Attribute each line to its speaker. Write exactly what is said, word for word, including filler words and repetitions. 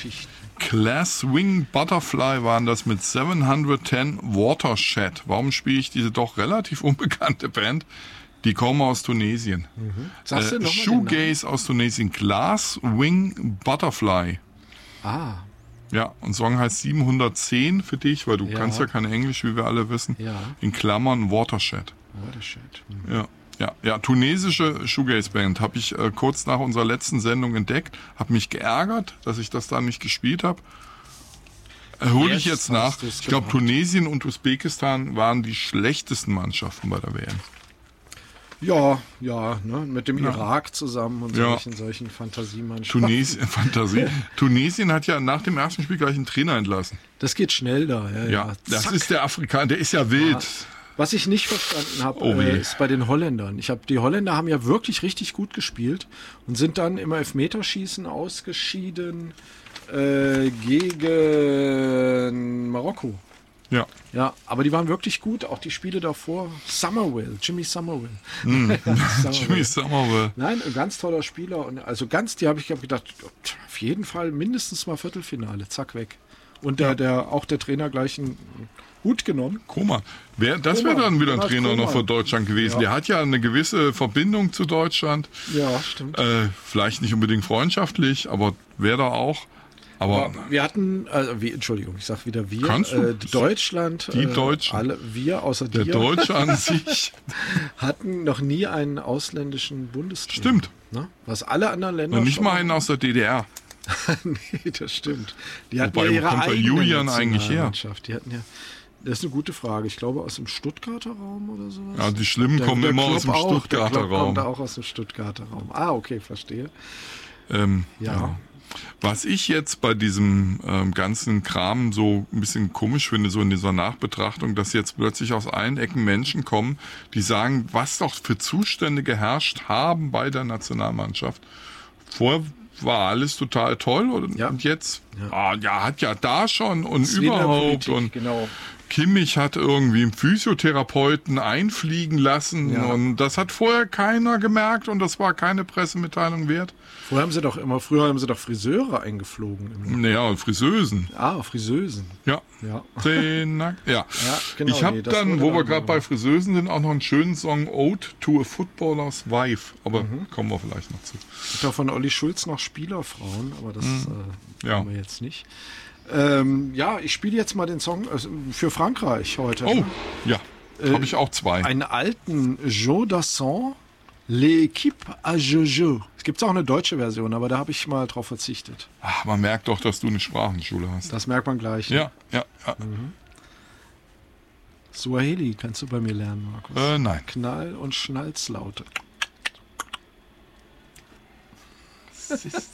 Speaker 1: Geschichten.
Speaker 2: Class Wing Butterfly waren das mit siebenhundertzehn Watershed. Warum spiele ich diese doch relativ unbekannte Band? Die kommen aus Tunesien.
Speaker 1: Mhm. Sagst du
Speaker 2: Äh,
Speaker 1: noch mal den
Speaker 2: Shoegaze aus Tunesien. Glass Wing Butterfly.
Speaker 1: Ah,
Speaker 2: Ja, und Song heißt siebenhundertzehn für dich, weil du
Speaker 1: Ja.
Speaker 2: kannst ja kein Englisch, wie wir alle wissen.
Speaker 1: ja.
Speaker 2: In Klammern Watershed.
Speaker 1: Watershed. Mhm.
Speaker 2: Ja, ja, ja. Tunesische Shoegaze-Band habe ich äh, kurz nach unserer letzten Sendung entdeckt. Habe mich geärgert, dass ich das da nicht gespielt habe. Äh, Hole ich
Speaker 1: Jetzt
Speaker 2: jetzt nach.
Speaker 1: hast du's
Speaker 2: Ich glaube,
Speaker 1: gemacht.
Speaker 2: Tunesien und Usbekistan waren die schlechtesten Mannschaften bei der W M.
Speaker 1: Ja, ja, ne, mit dem
Speaker 2: Ja.
Speaker 1: Irak zusammen und
Speaker 2: Ja.
Speaker 1: solchen, solchen Fantasiemannschaften.
Speaker 2: Tunesien, Fantasie. Tunesien hat ja nach dem ersten Spiel gleich einen Trainer entlassen.
Speaker 1: Das geht schnell da. Ja,
Speaker 2: Ja,
Speaker 1: ja.
Speaker 2: das
Speaker 1: Zack.
Speaker 2: ist der Afrikaner, der ist ja wild.
Speaker 1: Was ich nicht verstanden habe,
Speaker 2: Oh je.
Speaker 1: äh, ist bei den Holländern. Ich habe die Holländer haben ja wirklich richtig gut gespielt und sind dann im Elfmeterschießen ausgeschieden äh, gegen Marokko.
Speaker 2: Ja.
Speaker 1: Ja, aber die waren wirklich gut. Auch die Spiele davor. Somerville, Jimmy Somerville.
Speaker 2: Jimmy Somerville.
Speaker 1: Nein, ein ganz toller Spieler. Und also ganz, die habe ich hab gedacht, auf jeden Fall mindestens mal Viertelfinale. Zack, weg. Und der, der, auch der Trainer gleich einen Hut genommen.
Speaker 2: Koman. Wer, das wäre
Speaker 1: Koman,
Speaker 2: dann wieder ein
Speaker 1: Jonas
Speaker 2: Trainer noch
Speaker 1: Koman.
Speaker 2: für Deutschland gewesen.
Speaker 1: Ja.
Speaker 2: Der hat ja eine gewisse Verbindung zu Deutschland.
Speaker 1: Ja, stimmt.
Speaker 2: Äh, vielleicht nicht unbedingt freundschaftlich, aber wäre da auch. Aber
Speaker 1: Aber wir hatten, also wie, Entschuldigung, ich sag wieder wir,
Speaker 2: Kannst du?
Speaker 1: äh, Deutschland,
Speaker 2: Die
Speaker 1: äh,
Speaker 2: Deutschen.
Speaker 1: alle, wir außer
Speaker 2: der
Speaker 1: dir,
Speaker 2: Deutsche an sich.
Speaker 1: hatten noch nie einen ausländischen Bundestrainer.
Speaker 2: Stimmt.
Speaker 1: Ne? Was alle anderen Länder
Speaker 2: Und nicht
Speaker 1: schon
Speaker 2: mal einen aus der D D R.
Speaker 1: Nee, das stimmt. Die hatten
Speaker 2: Wobei,
Speaker 1: ja
Speaker 2: wo
Speaker 1: ihre
Speaker 2: kommt der
Speaker 1: eigene
Speaker 2: Julian eigentlich her?
Speaker 1: Nationalmannschaft. Die hatten ja, das ist eine gute Frage. Ich glaube aus dem Stuttgarter Raum oder sowas.
Speaker 2: Ja, die Schlimmen kommen
Speaker 1: der
Speaker 2: immer
Speaker 1: Klopp
Speaker 2: aus dem
Speaker 1: auch,
Speaker 2: Stuttgarter
Speaker 1: der Klopp
Speaker 2: Raum.
Speaker 1: kommt auch aus dem Stuttgarter Raum. Ah, okay, verstehe.
Speaker 2: Ähm,
Speaker 1: Ja.
Speaker 2: ja. Was ich jetzt bei diesem ähm, ganzen Kram so ein bisschen komisch finde, so in dieser Nachbetrachtung, dass jetzt plötzlich aus allen Ecken Menschen kommen, die sagen, was doch für Zustände geherrscht haben bei der Nationalmannschaft. Vorher war alles total toll und,
Speaker 1: Ja.
Speaker 2: und jetzt,
Speaker 1: Ja.
Speaker 2: ah, ja, hat ja da schon und
Speaker 1: Zwillerpolitik,
Speaker 2: überhaupt und
Speaker 1: genau.
Speaker 2: Kimmich hat irgendwie einen Physiotherapeuten einfliegen lassen
Speaker 1: Ja.
Speaker 2: und das hat vorher keiner gemerkt und das war keine Pressemitteilung wert.
Speaker 1: Früher haben sie doch immer, früher haben sie doch Friseure eingeflogen. Immer.
Speaker 2: Naja, und Friseusen.
Speaker 1: Ah, Friseusen.
Speaker 2: Ja.
Speaker 1: Ja.
Speaker 2: Den Nack- ja.
Speaker 1: Ja, genau,
Speaker 2: Ich habe
Speaker 1: nee, das
Speaker 2: dann,
Speaker 1: wurde
Speaker 2: wo wir
Speaker 1: dann
Speaker 2: gerade
Speaker 1: so.
Speaker 2: bei Friseusen sind, auch noch einen schönen Song Ode to a Footballer's Wife. Aber kommen wir vielleicht noch zu.
Speaker 1: Ich glaube von Olli Schulz noch Spielerfrauen, aber das äh,
Speaker 2: Ja.
Speaker 1: haben wir jetzt nicht. Ähm, ja, ich spiele jetzt mal den Song äh, für Frankreich heute.
Speaker 2: Oh,
Speaker 1: ne?
Speaker 2: ja.
Speaker 1: Äh,
Speaker 2: habe ich auch zwei.
Speaker 1: Einen alten Joe Dassin, L'équipe à Jojo. Es gibt auch eine deutsche Version, aber da habe ich mal drauf verzichtet.
Speaker 2: Ach, man merkt doch, dass du eine Sprachenschule hast.
Speaker 1: Das merkt man gleich.
Speaker 2: Ja, ja, ja.
Speaker 1: Swahili kannst du bei mir lernen, Markus.
Speaker 2: Äh, nein.
Speaker 1: Knall- und Schnalzlaute.
Speaker 2: Das ist